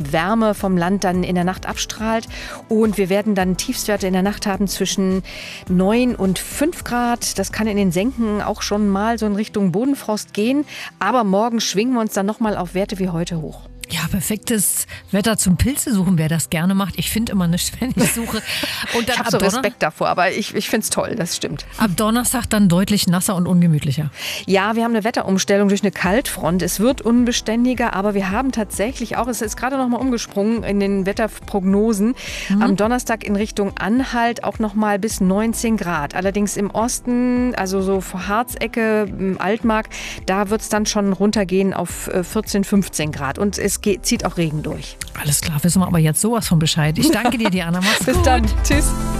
Wärme vom Land dann in der Nacht abstrahlt. Und wir werden dann Tiefstwerte in der Nacht haben zwischen 9 und 5 Grad. Das kann in den Senken auch schon mal so in Richtung Bodenfrost gehen. Aber morgen schwingen wir uns dann nochmal auf Werte wie heute hoch. Ja, perfektes Wetter zum Pilze suchen, wer das gerne macht. Ich finde immer nichts, wenn ich suche. Und dann ich habe so Respekt davor, aber ich finde es toll, das stimmt. Ab Donnerstag dann deutlich nasser und ungemütlicher. Ja, wir haben eine Wetterumstellung durch eine Kaltfront. Es wird unbeständiger, aber wir haben tatsächlich auch, es ist gerade noch mal umgesprungen in den Wetterprognosen, am Donnerstag in Richtung Anhalt auch noch mal bis 19 Grad. Allerdings im Osten, also so vor Harzecke, Altmark, da wird es dann schon runtergehen auf 14, 15 Grad. Und es zieht auch Regen durch. Alles klar, wissen wir aber jetzt sowas von Bescheid. Ich danke dir, Diana. Mach's gut. Bis dann. Tschüss.